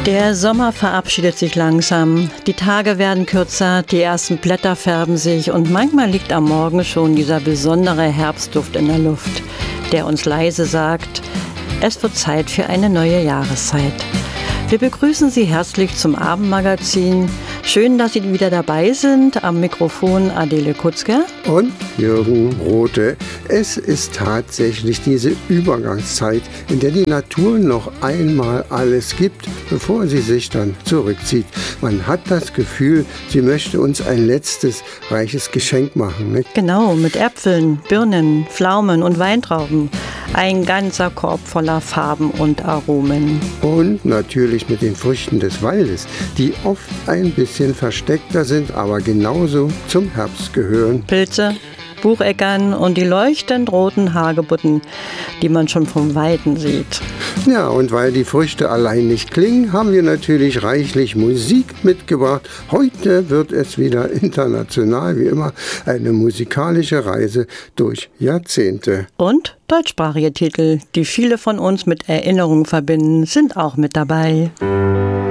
Der Sommer verabschiedet sich langsam. Die Tage werden kürzer, die ersten Blätter färben sich und manchmal liegt am Morgen schon dieser besondere Herbstduft in der Luft, der uns leise sagt, es wird Zeit für eine neue Jahreszeit. Wir begrüßen Sie herzlich zum Abendmagazin. Schön, dass Sie wieder dabei sind. Am Mikrofon Adele Kutzke und Jürgen Rothe. Es ist tatsächlich diese Übergangszeit, in der die Natur noch einmal alles gibt, bevor sie sich dann zurückzieht. Man hat das Gefühl, sie möchte uns ein letztes reiches Geschenk machen, nicht? Genau, mit Äpfeln, Birnen, Pflaumen und Weintrauben. Ein ganzer Korb voller Farben und Aromen. Und natürlich mit den Früchten des Waldes, die oft ein bisschen versteckter sind, aber genauso zum Herbst gehören. Pilze, Bucheckern und die leuchtend roten Hagebutten, die man schon vom Weiten sieht. Ja, und weil die Früchte allein nicht klingen, haben wir natürlich reichlich Musik mitgebracht. Heute wird es wieder international, wie immer, eine musikalische Reise durch Jahrzehnte. Und deutschsprachige Titel, die viele von uns mit Erinnerungen verbinden, sind auch mit dabei.